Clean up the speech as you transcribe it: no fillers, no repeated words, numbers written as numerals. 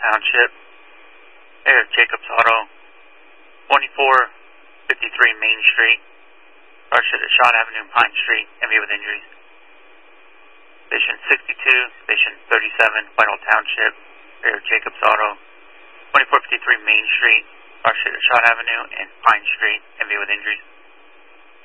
Township, area of Jacobs Auto, 2453 Main Street, rushed at Shot Avenue and Pine Street, MV with injuries. Station 62, Station 37, Whitehall Township, area of Jacobs Auto, 2453 Main Street, rushed at Shot Avenue and Pine Street, MV with injuries.